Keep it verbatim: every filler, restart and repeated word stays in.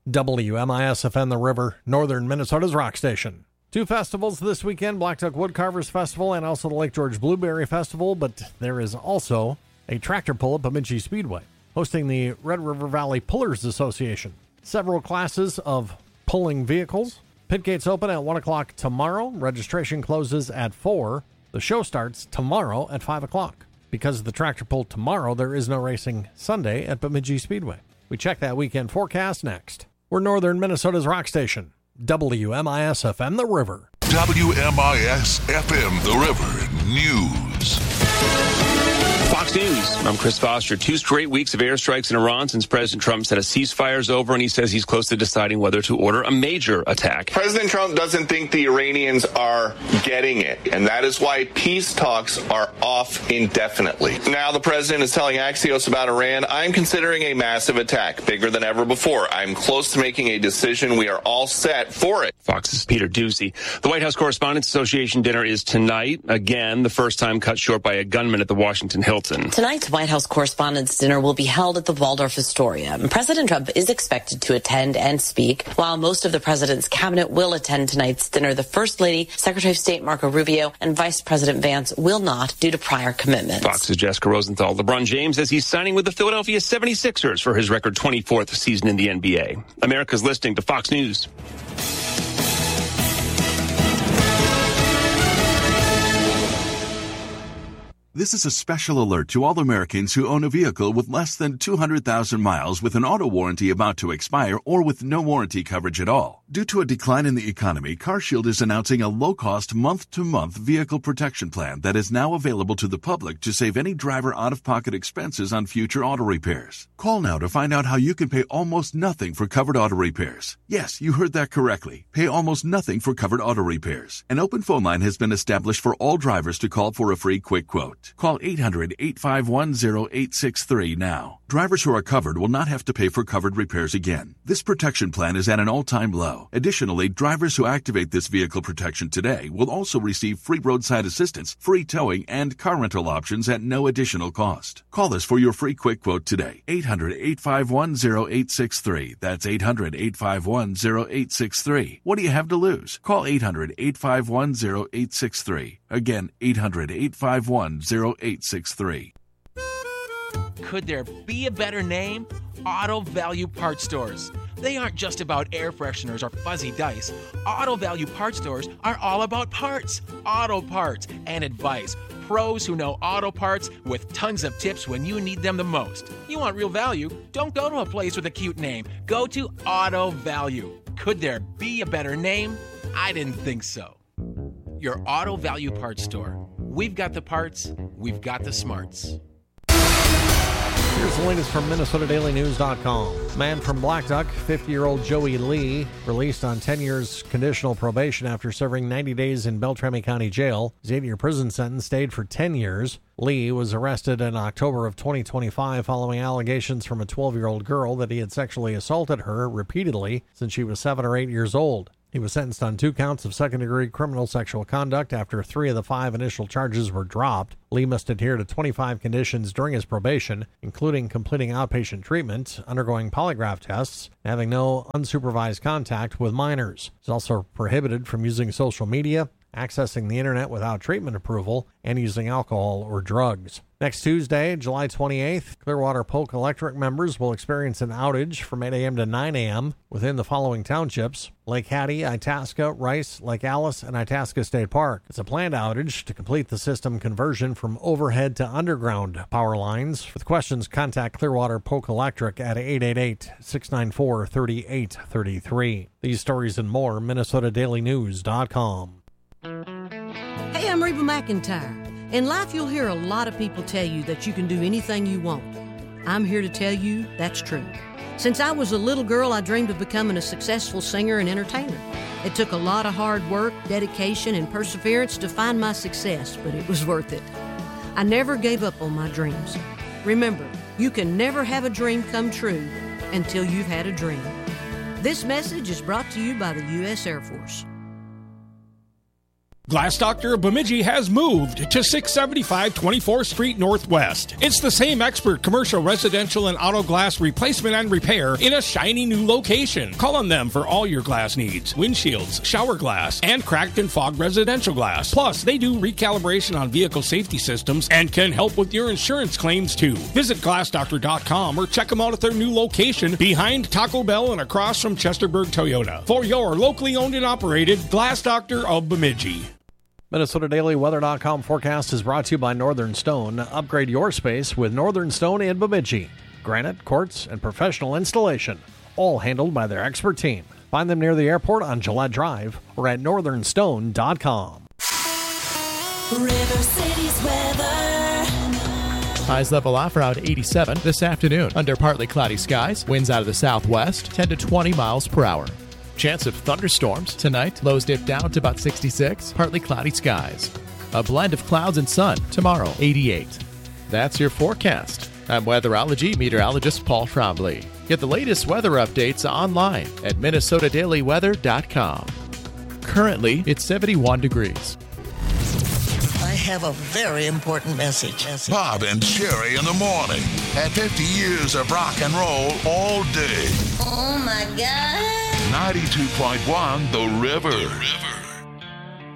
W M I S F M The River, northern Minnesota's rock station. Two festivals this weekend, Black Duck Woodcarvers Festival and also the Lake George Blueberry Festival, but there is also a tractor pull at Bemidji Speedway, hosting the Red River Valley Pullers Association. Several classes of pulling vehicles. Pit gates open at one o'clock tomorrow. Registration closes at four. The show starts tomorrow at five o'clock. Because of the tractor pull tomorrow, there is no racing Sunday at Bemidji Speedway. We check that weekend forecast next. We're northern Minnesota's rock station, W M I S F M The River. W M I S F M The River News. Fox News. I'm Chris Foster. Two straight weeks of airstrikes in Iran since President Trump said a ceasefire is over, and he says he's close to deciding whether to order a major attack. President Trump doesn't think the Iranians are getting it, and that is why peace talks are off indefinitely. Now the president is telling Axios about Iran, I'm considering a massive attack, bigger than ever before. I'm close to making a decision. We are all set for it. Fox's Peter Ducey. The White House Correspondents Association dinner is tonight. Again, the first time cut short by a gunman at the Washington Hilton. Tonight's White House Correspondents' Dinner will be held at the Waldorf Astoria. President Trump is expected to attend and speak. While most of the president's cabinet will attend tonight's dinner, the First Lady, Secretary of State Marco Rubio, and Vice President Vance will not due to prior commitments. Fox's Jessica Rosenthal. LeBron James says he's signing with the Philadelphia seventy-sixers for his record twenty-fourth season in the N B A. America's listening to Fox News. This is a special alert to all Americans who own a vehicle with less than two hundred thousand miles with an auto warranty about to expire or with no warranty coverage at all. Due to a decline in the economy, CarShield is announcing a low-cost month-to-month vehicle protection plan that is now available to the public to save any driver out-of-pocket expenses on future auto repairs. Call now to find out how you can pay almost nothing for covered auto repairs. Yes, you heard that correctly. Pay almost nothing for covered auto repairs. An open phone line has been established for all drivers to call for a free quick quote. Call eight hundred, eight five one, zero eight six three now. Drivers who are covered will not have to pay for covered repairs again. This protection plan is at an all-time low. Additionally, drivers who activate this vehicle protection today will also receive free roadside assistance, free towing, and car rental options at no additional cost. Call us for your free quick quote today. eight hundred, eight five one, zero eight six three. That's eight hundred, eight five one, zero eight six three. What do you have to lose? Call eight hundred, eight five one, zero eight six three. Again, eight hundred, eight five one, zero eight six three. Could there be a better name? Auto Value Parts Stores. They aren't just about air fresheners or fuzzy dice. Auto Value Parts Stores are all about parts, auto parts, and advice. Pros who know auto parts with tons of tips when you need them the most. You want real value? Don't go to a place with a cute name. Go to Auto Value. Could there be a better name? I didn't think so. Your Auto Value Parts Store. We've got the parts, we've got the smarts. Here's the latest from Minnesota Daily News dot com. Man from Black Duck, fifty-year-old Joey Lee, released on ten years conditional probation after serving ninety days in Beltrami County Jail. His eight-year prison sentence stayed for ten years. Lee was arrested in October of twenty twenty-five following allegations from a twelve-year-old girl that he had sexually assaulted her repeatedly since she was seven or eight years old. He was sentenced on two counts of second-degree criminal sexual conduct after three of the five initial charges were dropped. Lee must adhere to twenty-five conditions during his probation, including completing outpatient treatment, undergoing polygraph tests, and having no unsupervised contact with minors. He's also prohibited from using social media, accessing the internet without treatment approval, and using alcohol or drugs. Next Tuesday, July twenty-eighth, Clearwater Polk Electric members will experience an outage from eight a.m. to nine a.m. within the following townships: Lake Hattie, Itasca, Rice, Lake Alice, and Itasca State Park. It's a planned outage to complete the system conversion from overhead to underground power lines. With questions, contact Clearwater Polk Electric at eight eight eight, six nine four, three eight three three. These stories and more, Minnesota Daily News dot com. Hey, I'm Reba McEntire. In life, you'll hear a lot of people tell you that you can do anything you want. I'm here to tell you that's true. Since I was a little girl, I dreamed of becoming a successful singer and entertainer. It took a lot of hard work, dedication, and perseverance to find my success, but it was worth it. I never gave up on my dreams. Remember, you can never have a dream come true until you've had a dream. This message is brought to you by the U S Air Force. Glass Doctor of Bemidji has moved to six seventy-five twenty-fourth Street Northwest. It's the same expert commercial, residential, and auto glass replacement and repair in a shiny new location. Call on them for all your glass needs. Windshields, shower glass, and cracked and fogged residential glass. Plus, they do recalibration on vehicle safety systems and can help with your insurance claims too. Visit glass doctor dot com or check them out at their new location behind Taco Bell and across from Chesterburg Toyota. For your locally owned and operated Glass Doctor of Bemidji. Minnesota Daily Weather dot com forecast is brought to you by Northern Stone. Upgrade your space with Northern Stone in Bemidji. Granite, quartz, and professional installation, all handled by their expert team. Find them near the airport on Gillette Drive or at northern stone dot com. River City's weather. Highs level off around eighty-seven this afternoon. Under partly cloudy skies, winds out of the southwest, ten to twenty miles per hour. Chance of thunderstorms tonight. Lows dip down to about sixty-six. Partly cloudy skies. A blend of clouds and sun tomorrow, eighty-eight. That's your forecast. I'm weatherology meteorologist Paul Trombley. Get the latest weather updates online at minnesota daily weather dot com. Currently, it's seventy-one degrees. I have a very important message. Bob and Sherry in the morning. At fifty years of rock and roll all day. Oh, my God. ninety-two point one The River. The River.